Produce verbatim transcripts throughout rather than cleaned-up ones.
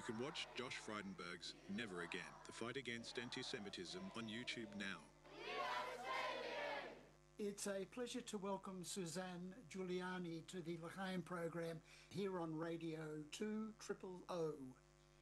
can watch Josh Frydenberg's Never Again, the fight against anti-Semitism on YouTube now. It's a pleasure to welcome Suzanne Giuliani to the L'chaim program here on Radio two O O.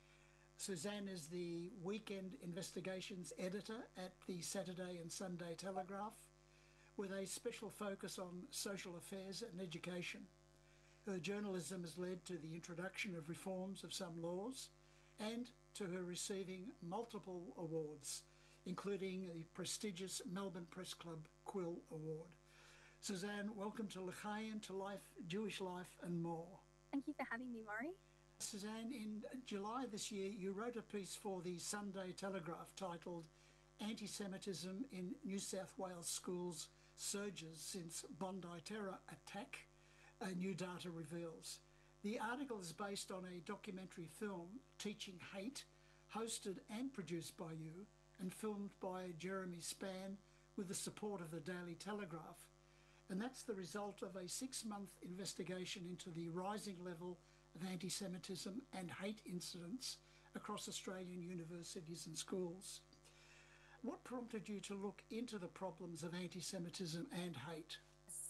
Suzanne is the weekend investigations editor at the Saturday and Sunday Telegraph, with a special focus on social affairs and education. Her journalism has led to the introduction of reforms of some laws and to her receiving multiple awards, including the prestigious Melbourne Press Club Quill Award. Suzanne, welcome to L'chaim, to Life, Jewish Life and More. Thank you for having me, Maury. Suzanne, in July this year, you wrote a piece for the Sunday Telegraph titled Anti-Semitism in New South Wales Schools Surges Since Bondi Terror Attack, uh, New Data Reveals. The article is based on a documentary film, Teaching Hate, hosted and produced by you and filmed by Jeremy Spann with the support of the Daily Telegraph. And that's the result of a six-month investigation into the rising level of anti-Semitism and hate incidents across Australian universities and schools. What prompted you to look into the problems of anti-Semitism and hate?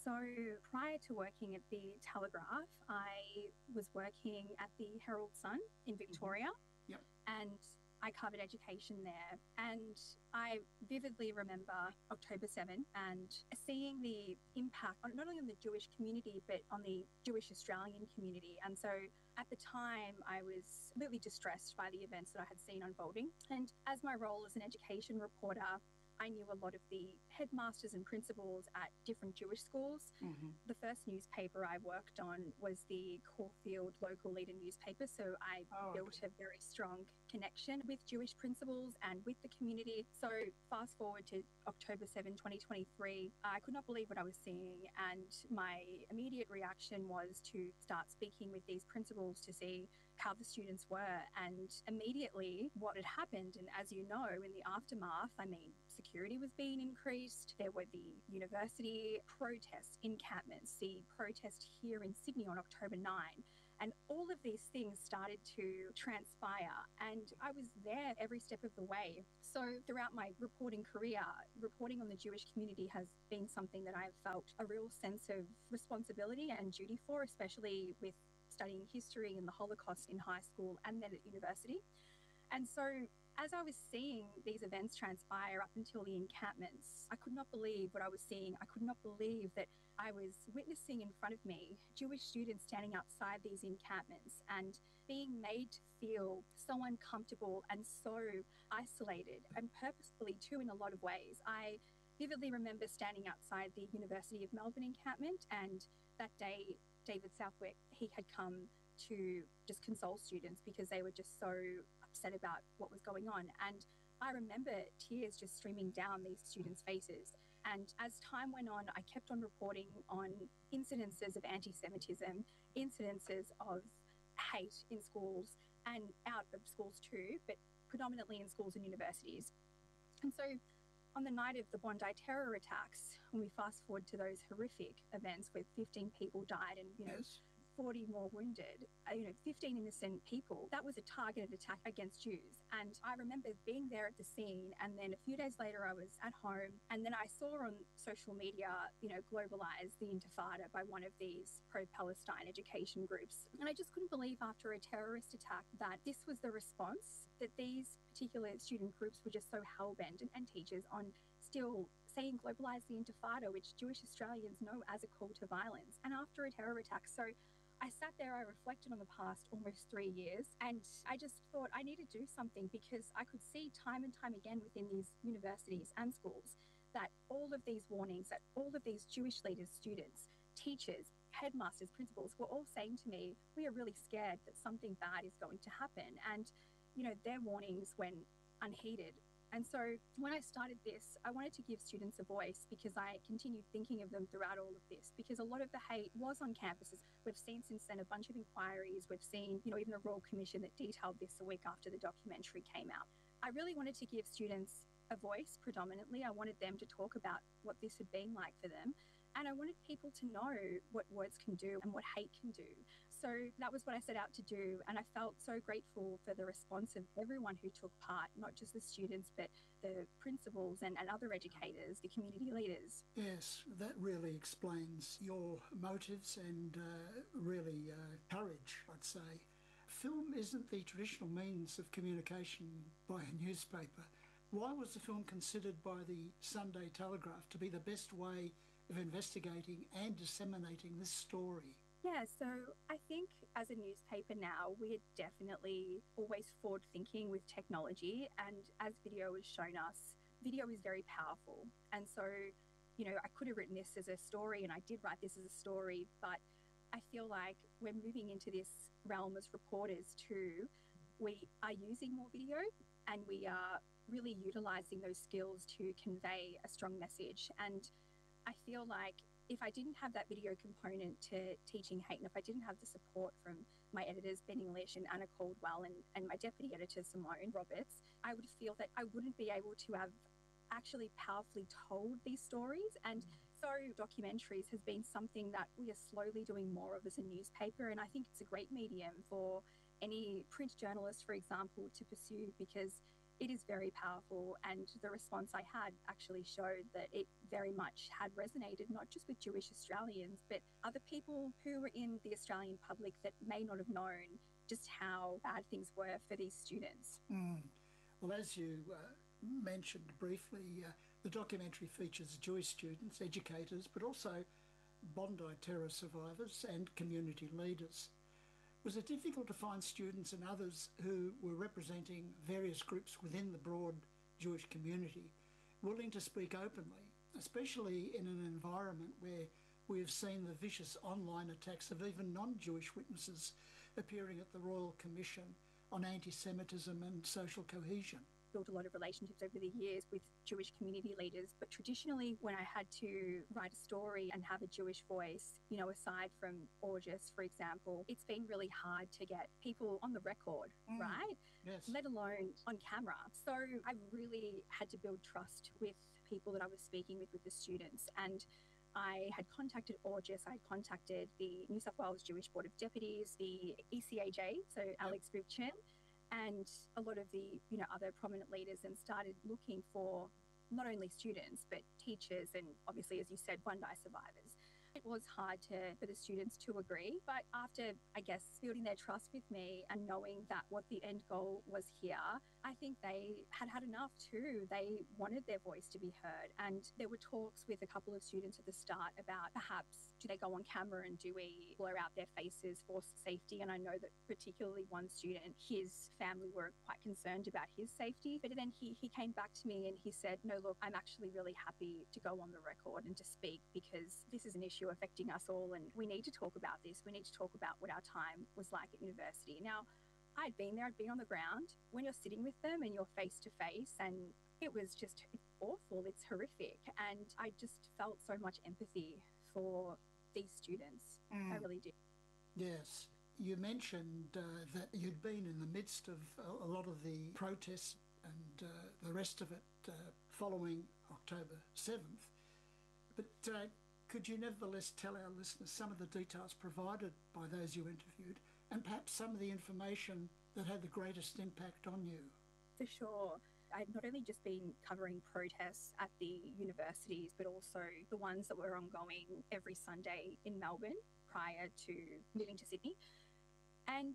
So prior to working at the Telegraph, I was working at the Herald Sun in Victoria. Mm-hmm. Yep. And I covered education there. And I vividly remember October seventh and seeing the impact on not only on the Jewish community, but on the Jewish Australian community. And so at the time, I was completely distressed by the events that I had seen unfolding. And as my role as an education reporter, I knew a lot of the headmasters and principals at different Jewish schools. Mm-hmm. The first newspaper I worked on was the Caulfield Local Leader newspaper, so I oh, built okay. a very strong connection with Jewish principals and with the community. So fast forward to October seventh, twenty twenty-three, I could not believe what I was seeing, and my immediate reaction was to start speaking with these principals to see how the students were. And immediately what had happened, and as you know, in the aftermath, I mean, security was being increased. There were the university protests, encampments, the protest here in Sydney on October ninth. And all of these things started to transpire, and I was there every step of the way. So throughout my reporting career, reporting on the Jewish community has been something that I've felt a real sense of responsibility and duty for, especially with studying history and the Holocaust in high school and then at university. And so as I was seeing these events transpire up until the encampments, I could not believe what I was seeing. I could not believe that I was witnessing in front of me Jewish students standing outside these encampments and being made to feel so uncomfortable and so isolated, and purposefully too in a lot of ways. I vividly remember standing outside the University of Melbourne encampment, and that day David Southwick, he had come to just console students because they were just so upset about what was going on. And I remember tears just streaming down these students' faces. And as time went on, I kept on reporting on incidences of anti-Semitism, incidences of hate in schools and out of schools too, but predominantly in schools and universities. And so on the night of the Bondi terror attacks, when we fast forward to those horrific events where fifteen people died and, you know, Yes. forty more wounded, uh, you know, fifteen innocent people, that was a targeted attack against Jews. And I remember being there at the scene, and then a few days later I was at home, and then I saw on social media, you know, Globalize the Intifada by one of these pro-Palestine education groups. And I just couldn't believe after a terrorist attack that this was the response, that these particular student groups were just so hell-bent, and, and teachers, on still saying Globalize the Intifada, which Jewish Australians know as a call to violence, and after a terror attack. So I sat there, I reflected on the past almost three years, and I just thought I need to do something, because I could see time and time again within these universities and schools that all of these warnings, that all of these Jewish leaders, students, teachers, headmasters, principals were all saying to me, we are really scared that something bad is going to happen. And, you know, their warnings went unheeded. And so when I started this, I wanted to give students a voice, because I continued thinking of them throughout all of this, because a lot of the hate was on campuses. We've seen since then a bunch of inquiries. We've seen, you know, even a Royal Commission that detailed this a week after the documentary came out. I really wanted to give students a voice predominantly. I wanted them to talk about what this had been like for them. And I wanted people to know what words can do and what hate can do. So that was what I set out to do. And I felt so grateful for the response of everyone who took part, not just the students, but the principals and, and other educators, the community leaders. Yes, that really explains your motives and uh, really uh, courage, I'd say. Film isn't the traditional means of communication by a newspaper. Why was the film considered by the Sunday Telegraph to be the best way of investigating and disseminating this story? Yeah, so I think as a newspaper now, we're definitely always forward thinking with technology. And as video has shown us, video is very powerful. And so, you know, I could have written this as a story, and I did write this as a story, but I feel like we're moving into this realm as reporters too. We are using more video, and we are really utilizing those skills to convey a strong message. And I feel like if I didn't have that video component to teaching hate, and if I didn't have the support from my editors, Ben English and Anna Caldwell, and, and my deputy editor, Simone Roberts, I would feel that I wouldn't be able to have actually powerfully told these stories. And so documentaries has been something that we are slowly doing more of as a newspaper. And I think it's a great medium for any print journalist, for example, to pursue, because it is very powerful, and the response I had actually showed that it very much had resonated, not just with Jewish Australians, but other people who were in the Australian public that may not have known just how bad things were for these students. Mm. Well, as you uh, mentioned briefly, uh, the documentary features Jewish students, educators, but also Bondi terror survivors and community leaders. Was it difficult to find students and others who were representing various groups within the broad Jewish community willing to speak openly, especially in an environment where we have seen the vicious online attacks of even non-Jewish witnesses appearing at the Royal Commission on Anti-Semitism and Social Cohesion? Built a lot of relationships over the years with Jewish community leaders, but traditionally when I had to write a story and have a Jewish voice, you know, aside from Orges, for example, it's been really hard to get people on the record, mm. right? Yes. Let alone on camera. So I really had to build trust with people that I was speaking with, with the students. And I had contacted Orges, I had contacted the New South Wales Jewish Board of Deputies, the E C A J, so yep. Alex Rivchin, and a lot of the, you know, other prominent leaders, and started looking for not only students, but teachers and obviously, as you said, Bondi survivors. It was hard to, for the students to agree, but after, I guess, building their trust with me and knowing that what the end goal was here, I think they had had enough too. They wanted their voice to be heard. And there were talks with a couple of students at the start about perhaps, do they go on camera and do we blur out their faces for safety? And I know that particularly one student, his family were quite concerned about his safety. But then he, he came back to me and he said, no, look, I'm actually really happy to go on the record and to speak, because this is an issue affecting us all, and we need to talk about this. We need to talk about what our time was like at university. Now, I'd been there, I'd been on the ground. When you're sitting with them and you're face to face, and it was just it's awful, it's horrific. And I just felt so much empathy for these students. Mm. I really did. Yes. You mentioned uh, that you'd been in the midst of a, a lot of the protests and uh, the rest of it uh, following October seventh. But uh, could you nevertheless tell our listeners some of the details provided by those you interviewed, and perhaps some of the information that had the greatest impact on you? For sure. I'd not only just been covering protests at the universities, but also the ones that were ongoing every Sunday in Melbourne prior to moving to Sydney. And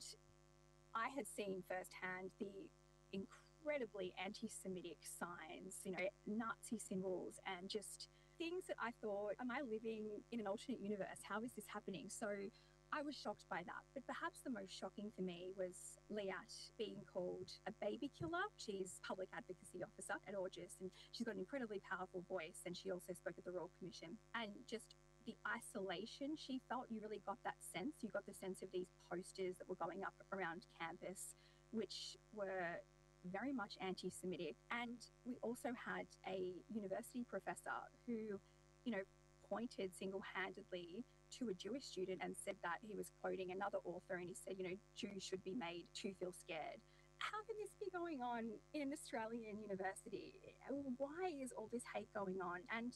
I had seen firsthand the incredibly anti-Semitic signs, you know, Nazi symbols, and just things that I thought, am I living in an alternate universe? How is this happening? So I was shocked by that. But perhaps the most shocking for me was Liat being called a baby killer. She's public advocacy officer at Orges, and she's got an incredibly powerful voice, and she also spoke at the Royal Commission. And just the isolation she felt, you really got that sense. You got the sense of these posters that were going up around campus, which were very much anti-Semitic. And we also had a university professor who, you know, pointed single-handedly to a Jewish student and said that he was quoting another author, and he said, you know, Jews should be made to feel scared. How can this be going on in an Australian university? Why is all this hate going on? And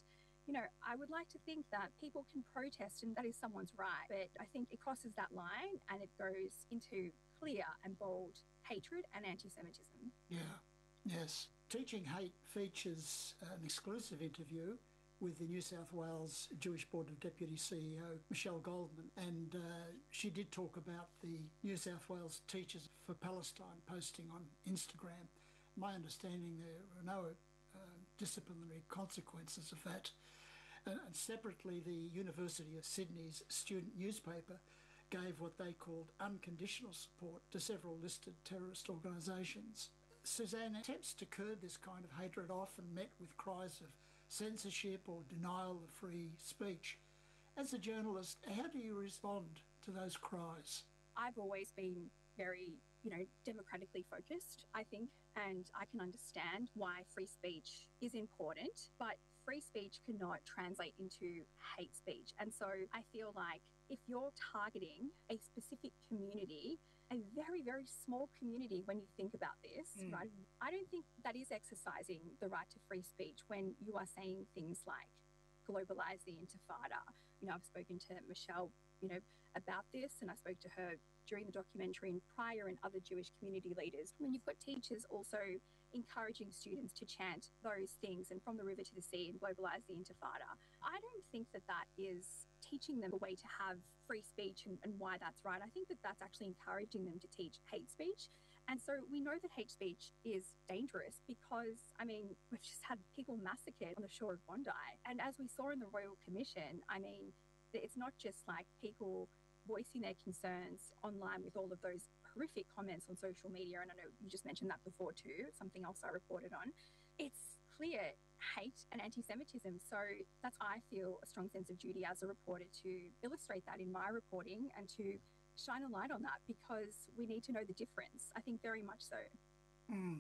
you know, I would like to think that people can protest and that is someone's right. But I think it crosses that line and it goes into clear and bold hatred and anti Semitism. Yeah, yes. Teaching Hate features an exclusive interview with the New South Wales Jewish Board of Deputy C E O, Michelle Goldman, and uh, she did talk about the New South Wales Teachers for Palestine posting on Instagram. My understanding there were no uh, disciplinary consequences of that. Uh, and separately, the University of Sydney's student newspaper gave what they called unconditional support to several listed terrorist organisations. Suzanne, attempts to curb this kind of hatred are often met with cries of censorship or denial of free speech. As a journalist, how do you respond to those cries? I've always been very, you know, democratically focused, I think, and I can understand why free speech is important, but free speech cannot translate into hate speech. And so I feel like if you're targeting a specific community, a very, very small community when you think about this, mm. right? I don't think that is exercising the right to free speech when you are saying things like globalise the intifada. You know, I've spoken to Michelle, you know, about this, and I spoke to her during the documentary and prior and other Jewish community leaders. When you've got teachers also encouraging students to chant those things and from the river to the sea and globalise the intifada, I don't think that that is teaching them a way to have free speech and, and why that's right. I think that that's actually encouraging them to teach hate speech. And so we know that hate speech is dangerous because, I mean, we've just had people massacred on the shore of Bondi. And as we saw in the Royal Commission, I mean, it's not just like people voicing their concerns online with all of those horrific comments on social media. And I know you just mentioned that before too, something else I reported on. It's clear hate and anti-Semitism. So that's, I feel, a strong sense of duty as a reporter to illustrate that in my reporting and to shine a light on that because we need to know the difference. I think very much so. Mm.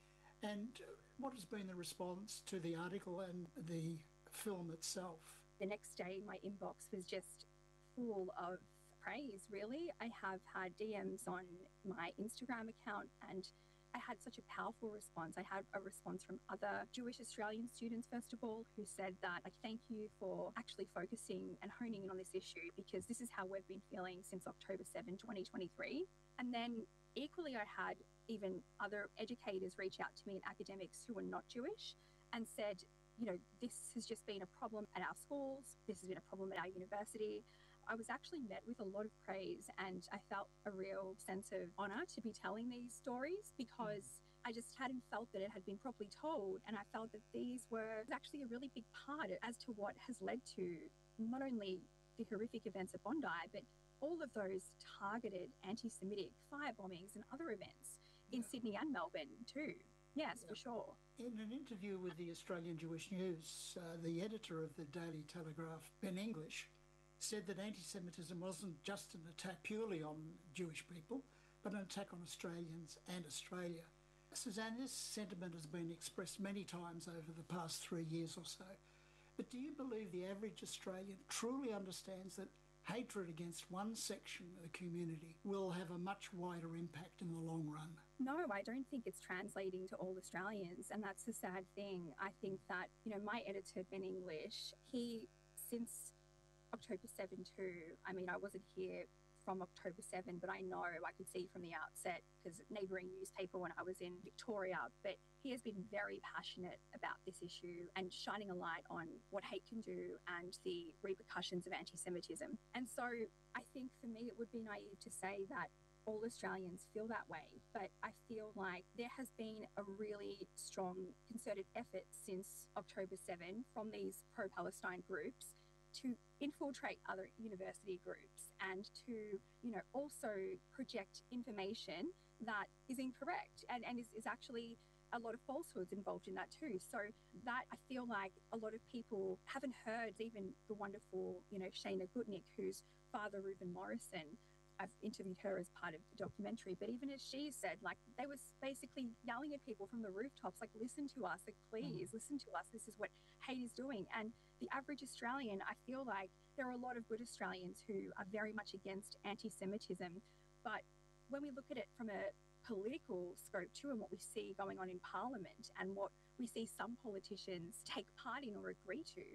And what has been the response to the article and the film itself? The next day, my inbox was just full of praise, really. I have had D Ms on my Instagram account and I had such a powerful response. I had a response from other Jewish Australian students, first of all, who said that, like, thank you for actually focusing and honing in on this issue because this is how we've been feeling since October seventh, twenty twenty-three. And then equally, I had even other educators reach out to me and academics who are not Jewish and said, you know, this has just been a problem at our schools. This has been a problem at our university. I was actually met with a lot of praise and I felt a real sense of honour to be telling these stories because I just hadn't felt that it had been properly told, and I felt that these were actually a really big part as to what has led to not only the horrific events at Bondi, but all of those targeted anti-Semitic firebombings and other events in yeah. Sydney and Melbourne too. Yes, yeah. for sure. In an interview with the Australian Jewish News, uh, the editor of the Daily Telegraph, Ben English, said that anti-Semitism wasn't just an attack purely on Jewish people, but an attack on Australians and Australia. Suzanne, this sentiment has been expressed many times over the past three years or so. But do you believe the average Australian truly understands that hatred against one section of the community will have a much wider impact in the long run? No, I don't think it's translating to all Australians, and that's the sad thing. I think that, you know, my editor, Ben English, he, since October seventh too. I mean, I wasn't here from October seventh, but I know I could see from the outset because neighbouring newspaper when I was in Victoria, but he has been very passionate about this issue and shining a light on what hate can do and the repercussions of anti-Semitism. And so I think for me, it would be naive to say that all Australians feel that way, but I feel like there has been a really strong concerted effort since October seventh from these pro-Palestine groups to infiltrate other university groups and to, you know, also project information that is incorrect and, and is, is actually a lot of falsehoods involved in that too. So that I feel like a lot of people haven't heard, even the wonderful, you know, Shana Gutnick, whose father, Reuben Morrison, I've interviewed her as part of the documentary, but even as she said, like, they were basically yelling at people from the rooftops, like, listen to us, like, please mm. listen to us. This is what hate is doing. And the average Australian, I feel like there are a lot of good Australians who are very much against anti-Semitism. But when we look at it from a political scope too, and what we see going on in Parliament and what we see some politicians take part in or agree to,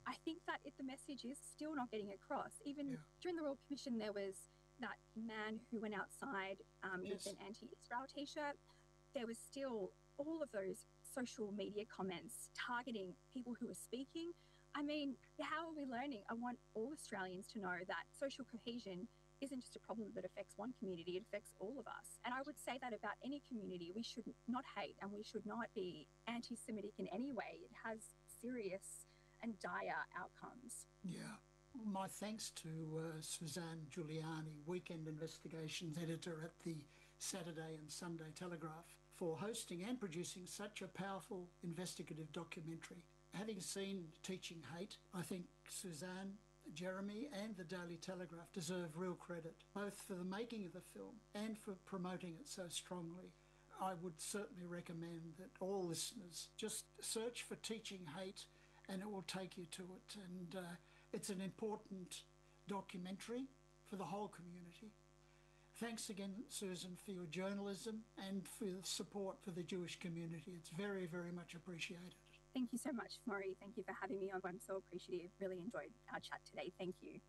I think that it, the message is still not getting across. Even Yeah. during the Royal Commission, there was that man who went outside um, Yes. with an anti-Israel t-shirt. There was still all of those social media comments targeting people who are speaking. I mean, how are we learning? I want all Australians to know that social cohesion isn't just a problem that affects one community, it affects all of us. And I would say that about any community. We should not hate and we should not be anti-Semitic in any way. It has serious and dire outcomes. Yeah. My thanks to uh, Suzanne Giuliani, Weekend Investigations Editor at the Saturday and Sunday Telegraph, for hosting and producing such a powerful investigative documentary. Having seen Teaching Hate, I think Suzanne, Jeremy and the Daily Telegraph deserve real credit, both for the making of the film and for promoting it so strongly. I would certainly recommend that all listeners just search for Teaching Hate and it will take you to it. And uh, it's an important documentary for the whole community. Thanks again, Susan, for your journalism and for the support for the Jewish community. It's very, very much appreciated. Thank you so much, Maury. Thank you for having me on. I'm so appreciative. Really enjoyed our chat today. Thank you.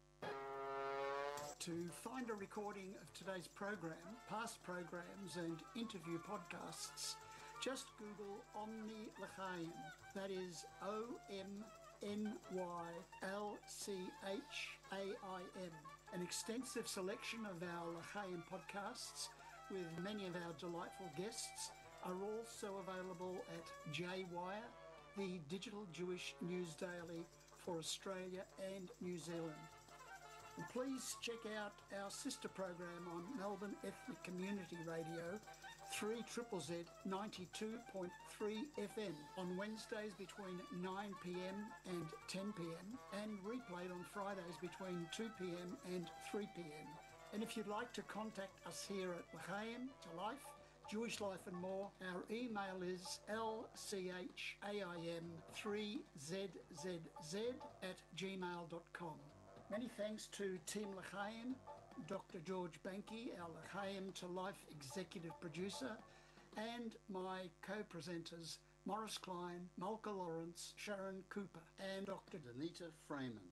To find a recording of today's program, past programs and interview podcasts, just Google Omni L'chaim. That is O M N Y L C H A I M. An extensive selection of our L'chaim podcasts with many of our delightful guests are also available at J Wire, the digital Jewish news daily for Australia and New Zealand. And please check out our sister program on Melbourne Ethnic Community Radio, three Z Z ninety-two point three F M on Wednesdays between nine p m and ten p m and replayed on Fridays between two p m and three p m. And if you'd like to contact us here at L'chaim, to Life, Jewish Life and More, our email is l c h a i m three z z z at gmail dot com. Many thanks to Team L'chaim, Doctor George Banky, our L'chaim to Life executive producer, and my co-presenters Morris Klein, Malka Lawrence, Sharon Cooper, and Doctor Danita Freeman.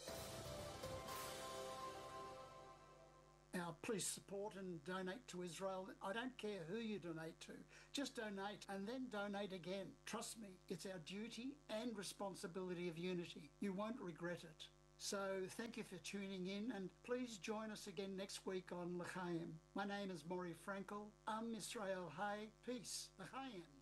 Now, please support and donate to Israel. I don't care who you donate to. Just donate and then donate again. Trust me, it's our duty and responsibility of unity. You won't regret it. So thank you for tuning in, and please join us again next week on L'chaim. My name is Maury Frankel. Am Israel Hay. Peace. L'chaim.